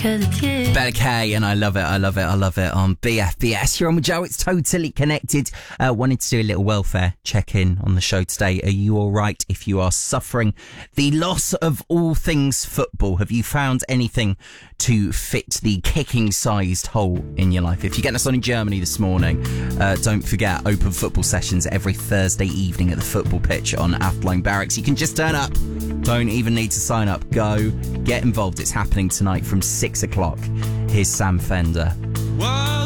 'cause it's you. Better K, and I love it on BFBS. You're on with Joe, it's Totally Connected. Wanted to do a little welfare check-in on the show today. Are you alright if you are suffering the loss of all things football? Have you found anything to fit the kicking-sized hole in your life? If you're getting us on in Germany this morning, don't forget open football sessions every Thursday evening at the football pitch on Athlone Barracks. You can just turn up. Don't even need to sign up. Go, get involved. It's happening tonight from 6 o'clock. Here's Sam Fender. Whoa.